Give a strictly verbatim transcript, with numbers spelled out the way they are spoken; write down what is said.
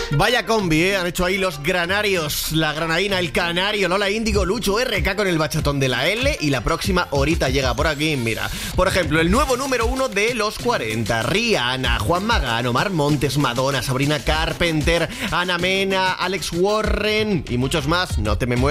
Vaya combi, ¿eh? Han hecho ahí los granarios, la granadina, el canario, Lola Índigo, Lucho R K con el bachatón de la L. Y la próxima horita llega por aquí, mira. Por ejemplo, el nuevo número uno de los cuarenta. Rihanna, Juan Magán, Omar Montes, Madonna, Sabrina Carpenter, Ana Mena, Alex Warren y muchos más. No te me muevas.